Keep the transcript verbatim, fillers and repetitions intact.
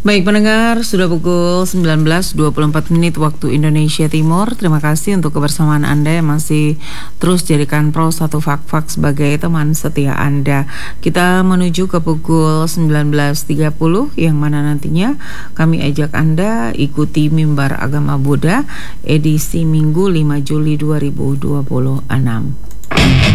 Baik pendengar, sudah pukul sembilan belas dua puluh empat menit waktu Indonesia Timur. Terima kasih untuk kebersamaan Anda yang masih terus jadikan Pro satu Fak-Fak sebagai teman setia Anda. Kita menuju ke pukul sembilan belas tiga puluh yang mana nantinya kami ajak Anda ikuti Mimbar Agama Buddha edisi Minggu lima Juli dua ribu dua puluh enam.